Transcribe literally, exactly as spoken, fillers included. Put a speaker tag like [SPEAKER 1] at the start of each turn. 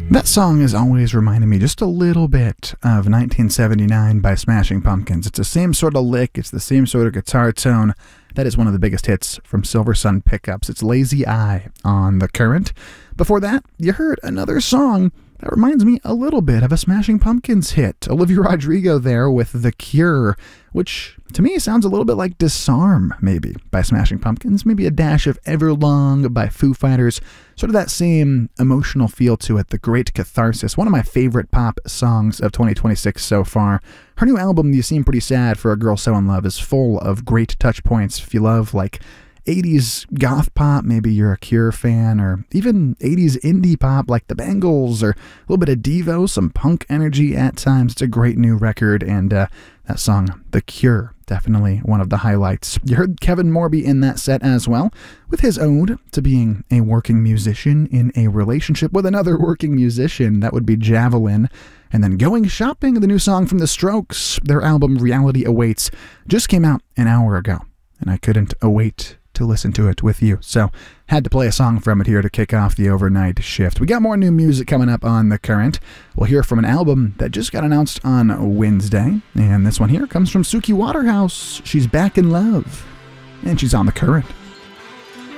[SPEAKER 1] That song has always reminded me just a little bit of nineteen seventy-nine by Smashing Pumpkins. It's the same sort of lick, it's the same sort of guitar tone. That is one of the biggest hits from Silversun Pickups. It's Lazy Eye on The Current. Before that, you heard another song that reminds me a little bit of a Smashing Pumpkins hit. Olivia Rodrigo there with The Cure, which to me sounds a little bit like Disarm, maybe, by Smashing Pumpkins. Maybe a dash of Everlong by Foo Fighters. Sort of that same emotional feel to it, The Great Catharsis. One of my favorite pop songs of twenty twenty-six so far. Her new album, You Seem Pretty Sad for a Girl So In Love, is full of great touch points. If you love, like, eighties goth pop, maybe you're a Cure fan, or even eighties indie pop like the Bangles, or a little bit of Devo, some punk energy at times. It's a great new record, and uh, that song, The Cure, definitely one of the highlights. You heard Kevin Morby in that set as well, with his ode to being a working musician in a relationship with another working musician. That would be Javelin. And then Going Shopping, the new song from The Strokes. Their album Reality Awaits just came out an hour ago, and I couldn't await to listen to it with you. So, had to play a song from it here to kick off the overnight shift. We got more new music coming up on The Current. We'll hear from an album that just got announced on Wednesday. And this one here comes from Suki Waterhouse. She's Back in Love. And she's on The Current.